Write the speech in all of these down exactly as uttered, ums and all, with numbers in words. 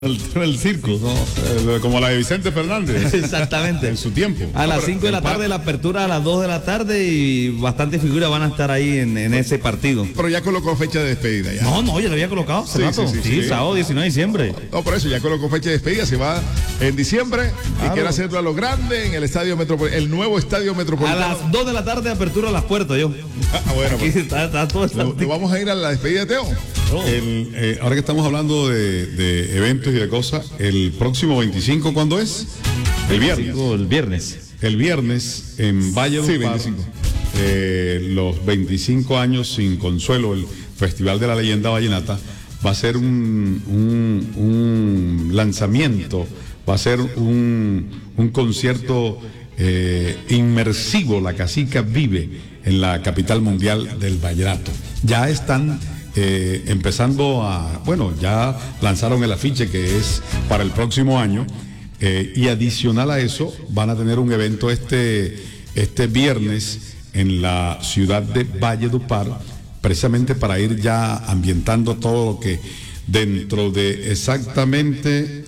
El, el circo, ¿no? Como la de Vicente Fernández. Exactamente. En su tiempo. A no, las cinco de la tarde, la apertura a las dos de la tarde y bastantes figuras van a estar ahí en, en ese partido. Pero ya colocó fecha de despedida. Ya. No, no, ya lo había colocado hace sí, rato. sí, sí, sí, sí. sábado diecinueve de diciembre. No, por eso ya colocó fecha de despedida. Se va en diciembre Claro. y quiere hacerlo a lo grande en el estadio metropolitano, el nuevo estadio A metropolitano. las dos de la tarde, apertura a las puertas, yo. Ah, bueno, Aquí pues, está, está todo el ¿no, no vamos a ir a la despedida de Teo? El, eh, ahora que estamos hablando de, de eventos y de cosas, el próximo veinticinco, ¿cuándo es? El viernes. El viernes. El viernes en Valledupar, Sí, veinticinco. eh, los veinticinco años sin consuelo, el Festival de la Leyenda Vallenata, va a ser un, un, un lanzamiento, va a ser un, un concierto eh, inmersivo. La Casica vive en la capital mundial del vallenato. Ya están eh, empezando a, bueno, ya lanzaron el afiche que es para el próximo año. Eh, y adicional a eso, van a tener un evento este, este viernes en la ciudad de Valledupar, precisamente para ir ya ambientando todo lo que dentro de exactamente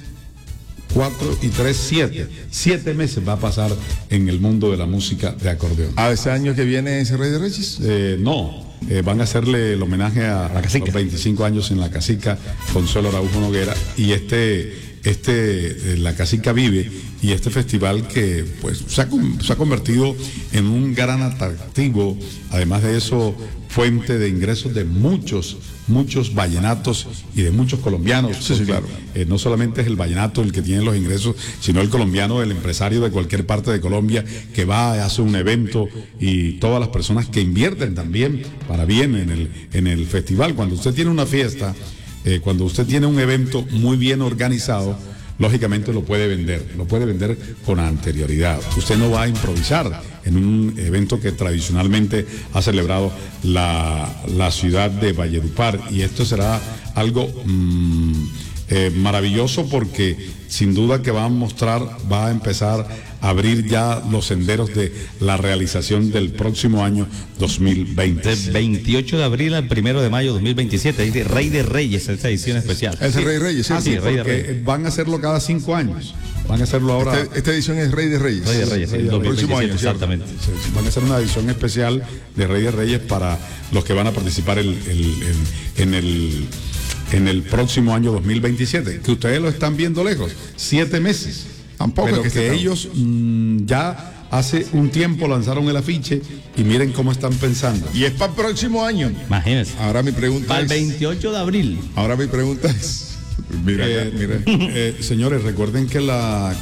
cuatro y tres, siete, siete meses va a pasar en el mundo de la música de acordeón. ¿A ese año que viene ese Rey de Reyes? Eh, no, eh, van a hacerle el homenaje a, a los veinticinco años en la Casica, Consuelo Araújo Noguera, y este... Este, la Casica vive, y este festival que pues se ha, se ha convertido en un gran atractivo, además de eso, fuente de ingresos de muchos, muchos vallenatos y de muchos colombianos. Sí, sí, claro. Eh, no solamente es el vallenato el que tiene los ingresos, sino el colombiano, el empresario de cualquier parte de Colombia que va, hace un evento, y todas las personas que invierten también para bien en el, en el festival. Cuando usted tiene una fiesta, Eh, cuando usted tiene un evento muy bien organizado, lógicamente lo puede vender, lo puede vender con anterioridad. Usted no va a improvisar en un evento que tradicionalmente ha celebrado la, la ciudad de Valledupar, y esto será algo mmm, eh, maravilloso, porque sin duda que va a mostrar, va a empezar a abrir ya los senderos de la realización del próximo año dos mil veinte. Del veintiocho de abril al primero de mayo de dos mil veintisiete, ahí de Rey de Reyes, esa edición especial. Ese Rey de Reyes, sí. Ah, sí, sí, Rey de porque Reyes. van a hacerlo cada cinco años. Van a hacerlo ahora. Este- esta edición es Rey de Reyes. Rey de Reyes, sí, Rey de dos mil Reyes. veintisiete, Próximo año, ¿cierto? exactamente. Sí, van a hacer una edición especial de Rey de Reyes para los que van a participar el, el- el- en el en el próximo año dos mil veintisiete, que ustedes lo están viendo lejos, siete meses. Tampoco pero es que, que esté ellos mm, ya hace un tiempo lanzaron el afiche, y miren cómo están pensando. Y es para el próximo año. Imagínense. Ahora mi pregunta Para el es. veintiocho de abril. Ahora mi pregunta es. Mira, Eh, mira. eh, señores, recuerden que la,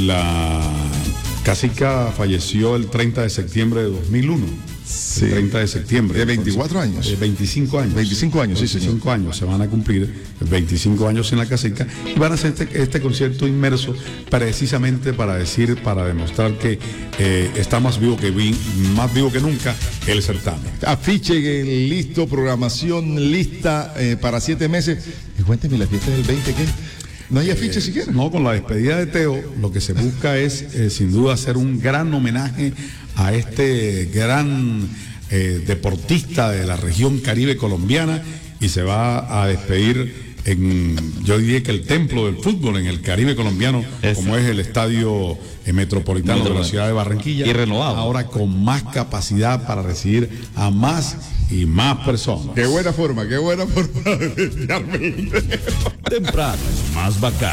la Casica falleció el treinta de septiembre de dos mil uno. Sí. El treinta de septiembre. De veinticuatro años. Eh, veinticinco años. veinticinco años, sí, señor. veinticinco años se van a cumplir, veinticinco años en la Casica, y van a hacer este, este concierto inmerso precisamente para decir, para demostrar que eh, está más vivo que vi- más vivo que nunca el certamen. Afiche listo, programación lista eh, para siete meses. Y cuénteme, la fiesta del veinte, ¿qué? ¿No hay afiche siquiera? No, con la despedida de Teo, lo que se busca es, eh, sin duda, hacer un gran homenaje a este gran eh, deportista de la región Caribe colombiana, y se va a despedir en, yo diría que el templo del fútbol en el Caribe colombiano, Eso. como es el estadio eh, metropolitano de la ciudad de Barranquilla. Y renovado. Ahora con más capacidad para recibir a más y más personas. Qué buena forma, qué buena forma de enviarme el video. Temprano es más bacán.